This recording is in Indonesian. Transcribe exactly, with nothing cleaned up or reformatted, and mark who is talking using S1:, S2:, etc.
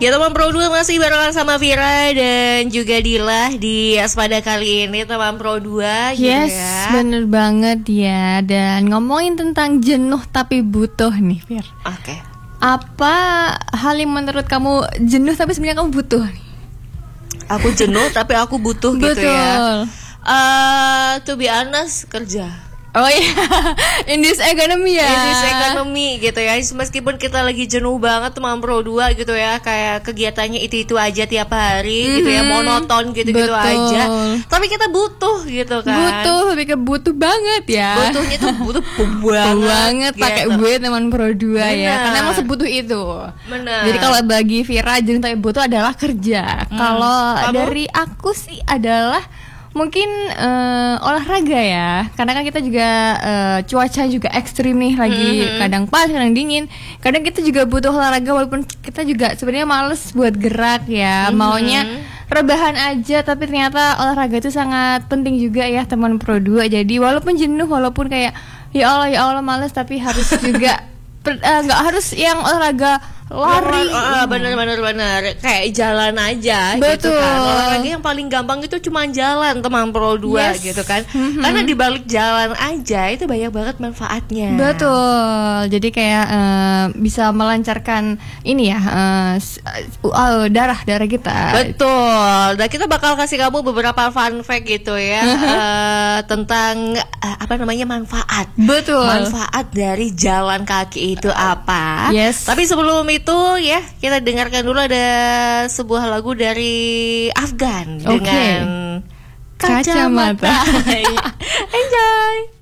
S1: Ya teman Pro dua masih barengan sama Vira dan juga Dila di Aspada kali ini teman Pro dua gitu
S2: yes,
S1: ya.
S2: Bener banget ya. Dan ngomongin tentang jenuh tapi butuh nih Vir.
S1: Oke okay.
S2: Apa hal yang menurut kamu jenuh tapi sebenarnya kamu butuh nih?
S1: Aku jenuh tapi aku butuh gitu ya. uh, To be honest, kerja.
S2: Oh iya, in this economy ya.
S1: In this economy gitu ya. Meskipun kita lagi jenuh banget teman Pro dua gitu ya, kayak kegiatannya itu-itu aja tiap hari mm-hmm. gitu ya, monoton gitu-gitu aja. Tapi kita butuh gitu kan.
S2: Butuh, lebih ke butuh banget ya.
S1: Butuhnya tuh butuh banget.
S2: banget gitu. Pakai gue teman Pro dua ya. Karena emang sebutuh itu.
S1: Benar.
S2: Jadi kalau bagi Vira jenuh tapi butuh adalah kerja. Hmm. Kalau dari aku sih adalah mungkin uh, olahraga ya, karena kan kita juga uh, cuaca juga ekstrim nih, lagi mm-hmm. kadang panas, kadang dingin. Kadang kita juga butuh olahraga walaupun kita juga sebenarnya males buat gerak ya, mm-hmm. maunya rebahan aja. Tapi ternyata olahraga itu sangat penting juga ya teman Pro dua. Jadi walaupun jenuh, walaupun kayak ya Allah ya Allah males, tapi harus juga nggak uh, harus yang olahraga lari.
S1: Oh, bener bener bener kayak jalan aja.
S2: Betul.
S1: Gitu kan. Olahraga yang paling gampang itu cuma jalan teman Pro dua yes. gitu kan. Mm-hmm. Karena di balik jalan aja itu banyak banget manfaatnya.
S2: Betul. Jadi kayak uh, bisa melancarkan ini ya uh, uh, darah darah kita.
S1: Betul. Dan kita bakal kasih kamu beberapa fun fact gitu ya uh, tentang uh, apa namanya manfaat.
S2: Betul.
S1: Manfaat dari jalan kaki itu apa?
S2: Yes.
S1: Tapi sebelum itu itu ya kita dengarkan dulu ada sebuah lagu dari Afgan okay. dengan Kacamata. Enjoy.